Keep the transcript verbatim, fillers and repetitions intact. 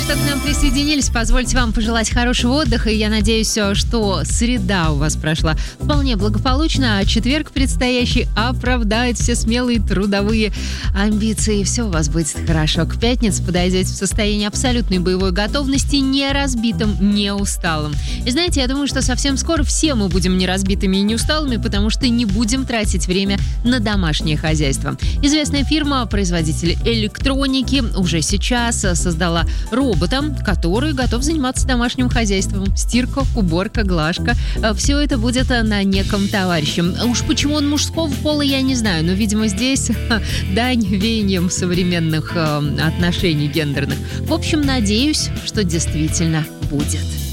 что к нам присоединились. Позвольте вам пожелать хорошего отдыха. И я надеюсь, что среда у вас прошла вполне благополучно, а четверг предстоящий оправдает все смелые трудовые амбиции. Все у вас будет хорошо. К пятнице подойдете в состоянии абсолютной боевой готовности, не разбитым, не усталым. И знаете, я думаю, что совсем скоро все мы будем не разбитыми и не усталыми, потому что не будем тратить время на домашнее хозяйство. Известная фирма, производитель электроники, уже сейчас создала робота, который готов заниматься домашним хозяйством. Стирка, уборка, глажка. Все это будет на неком товарище. Уж почему он мужского пола, я не знаю, но, видимо, здесь дань веяниям современных отношений гендерных. В общем, надеюсь, что действительно будет.